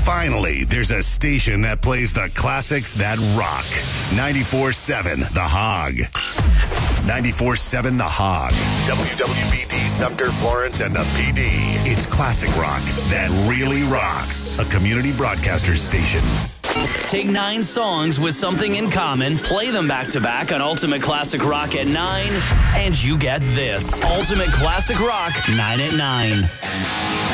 Finally, there's a station that plays the classics that rock. 94.7 The Hog. 94.7 The Hog. WWBD Sumter, Florence, and the PD. It's classic rock that really rocks. A community broadcaster station. Take 9 songs with something in common, play them back to back on Ultimate Classic Rock at 9, and you get this. Ultimate Classic Rock 9 at 9.